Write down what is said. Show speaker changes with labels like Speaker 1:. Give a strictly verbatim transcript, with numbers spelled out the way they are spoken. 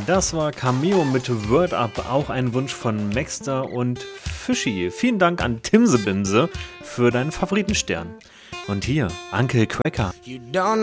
Speaker 1: Das war Cameo mit Word Up, auch ein Wunsch von Maxter und Fischi. Vielen Dank an Timsebimse für deinen Favoritenstern. Und hier, Uncle Cracker.
Speaker 2: You don't